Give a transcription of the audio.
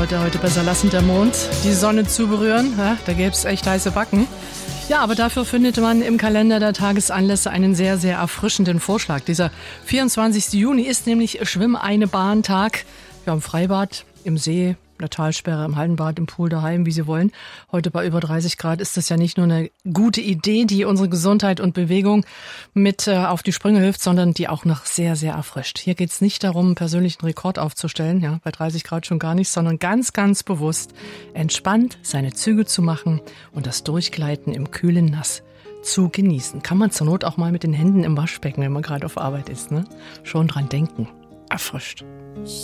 Leute, heute besser lassen der Mond die Sonne zu berühren. Ja, da gäbe es echt heiße Backen. Ja, aber dafür findet man im Kalender der Tagesanlässe einen sehr, sehr erfrischenden Vorschlag. Dieser 24. Juni ist nämlich Schwimm-eine-Bahn-Tag. Ja, im Freibad, im See, der Talsperre, im Hallenbad, im Pool, daheim, wie Sie wollen. Heute bei über 30 Grad ist das ja nicht nur eine gute Idee, die unsere Gesundheit und Bewegung mit auf die Sprünge hilft, sondern die auch noch sehr, sehr erfrischt. Hier geht es nicht darum, einen persönlichen Rekord aufzustellen, ja, bei 30 Grad schon gar nicht, sondern ganz, ganz bewusst entspannt seine Züge zu machen und das Durchgleiten im kühlen Nass zu genießen. Kann man zur Not auch mal mit den Händen im Waschbecken, wenn man gerade auf Arbeit ist, ne? Schon dran denken. Erfrischt.